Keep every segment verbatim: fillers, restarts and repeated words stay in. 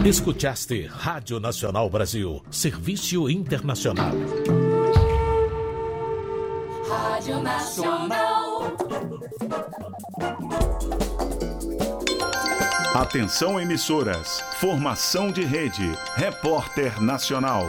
Escutaste Rádio Nacional Brasil, Serviço Internacional. Rádio Nacional. Atenção emissoras, formação de rede, Repórter Nacional.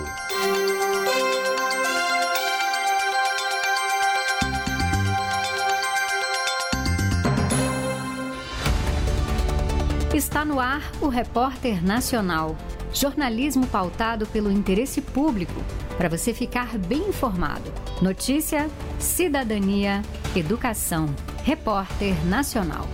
Está no ar o Repórter Nacional. Jornalismo pautado pelo interesse público, para você ficar bem informado. Notícia, cidadania, educação. Repórter Nacional.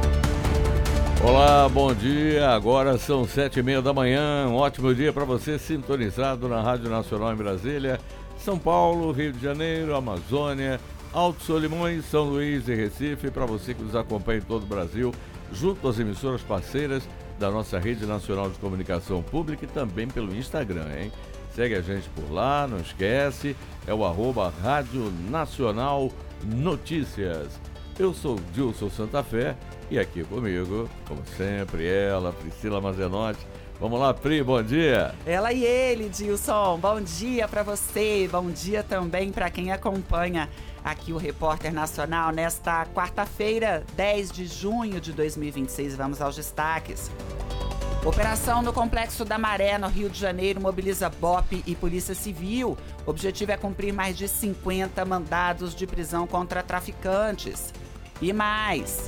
Olá, bom dia. Agora são sete e meia da manhã. Um ótimo dia para você sintonizado na Rádio Nacional em Brasília, São Paulo, Rio de Janeiro, Amazônia, Alto Solimões, São Luís e Recife. Para você que nos acompanha em todo o Brasil, junto às emissoras parceiras da nossa Rede Nacional de Comunicação Pública e também pelo Instagram, hein? Segue a gente por lá, não esquece, é o arroba Rádio Nacional Notícias. Eu sou Dilson Santa Fé e aqui comigo, como sempre, ela, Priscila Mazenotti. Vamos lá, Pri, bom dia. Ela e ele, Dilson, bom dia para você, bom dia também para quem acompanha aqui o Repórter Nacional nesta quarta-feira, dez de junho de dois mil e vinte e seis. Vamos aos destaques. Operação no Complexo da Maré, no Rio de Janeiro, mobiliza B O P e Polícia Civil. O objetivo é cumprir mais de cinquenta mandados de prisão contra traficantes. E mais.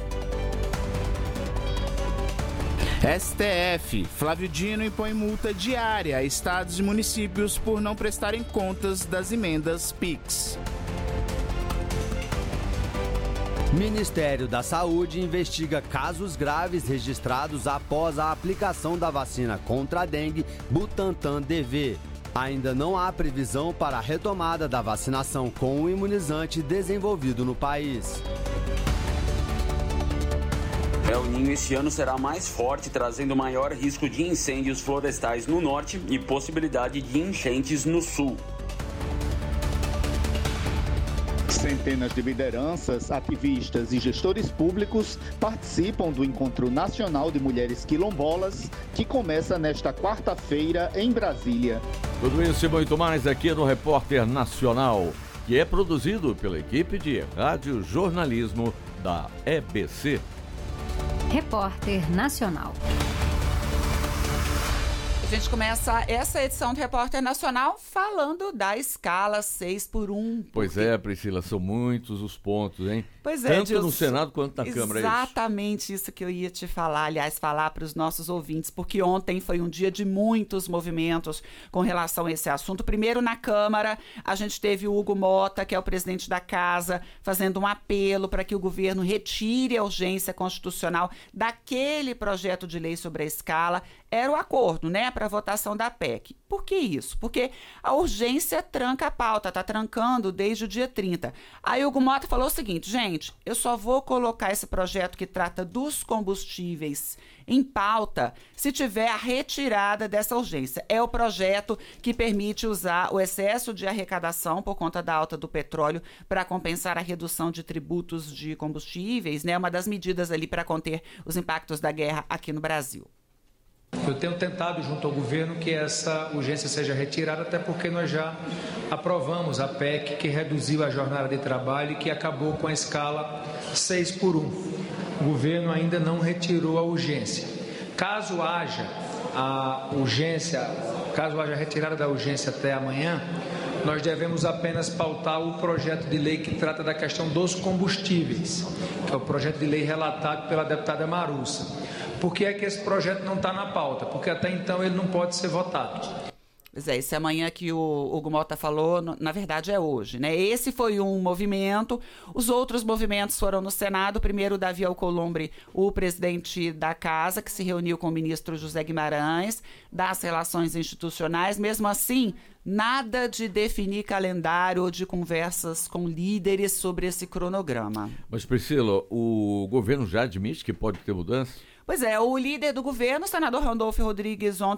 S T F. Flávio Dino impõe multa diária a estados e municípios por não prestarem contas das emendas Pix. Ministério da Saúde investiga casos graves registrados após a aplicação da vacina contra a dengue Butantan D V. Ainda não há previsão para a retomada da vacinação com o imunizante desenvolvido no país. El Niño este ano será mais forte, trazendo maior risco de incêndios florestais no norte e possibilidade de enchentes no sul. Centenas de lideranças, ativistas e gestores públicos participam do Encontro Nacional de Mulheres Quilombolas, que começa nesta quarta-feira em Brasília. Tudo isso e muito mais aqui no Repórter Nacional, que é produzido pela equipe de rádio jornalismo da E B C. Repórter Nacional. A gente começa essa edição do Repórter Nacional falando da escala seis por um. Pois é, Priscila, são muitos os pontos, hein? Pois é, tanto Dilson, no Senado quanto na Câmara. Exatamente isso que eu ia te falar, aliás, falar para os nossos ouvintes, porque ontem foi um dia de muitos movimentos com relação a esse assunto. Primeiro, na Câmara, a gente teve o Hugo Mota, que é o presidente da Casa, fazendo um apelo para que o governo retire a urgência constitucional daquele projeto de lei sobre a escala. Era o acordo, né, para a votação da P E C. Por que isso? Porque a urgência tranca a pauta, tá trancando desde o dia trinta. Aí o Hugo Mota falou o seguinte, gente, eu só vou colocar esse projeto que trata dos combustíveis em pauta se tiver a retirada dessa urgência. É o projeto que permite usar o excesso de arrecadação por conta da alta do petróleo para compensar a redução de tributos de combustíveis, né? Uma das medidas ali para conter os impactos da guerra aqui no Brasil. Eu tenho tentado junto ao governo que essa urgência seja retirada, até porque nós já aprovamos a P E C que reduziu a jornada de trabalho e que acabou com a escala seis por um. O governo ainda não retirou a urgência. Caso haja a urgência, caso haja a retirada da urgência até amanhã, nós devemos apenas pautar o projeto de lei que trata da questão dos combustíveis, que é o projeto de lei relatado pela deputada Marussa. Por que é que esse projeto não está na pauta? Porque até então ele não pode ser votado. Pois é, esse amanhã que o Hugo Mota falou, na verdade é hoje, né? Esse foi um movimento, os outros movimentos foram no Senado. Primeiro, o Davi Alcolumbre, o presidente da Casa, que se reuniu com o ministro José Guimarães, das Relações Institucionais. Mesmo assim, nada de definir calendário ou de conversas com líderes sobre esse cronograma. Mas, Priscila, o governo já admite que pode ter mudança? Pois é, o líder do governo, o senador Randolfo Rodrigues, ontem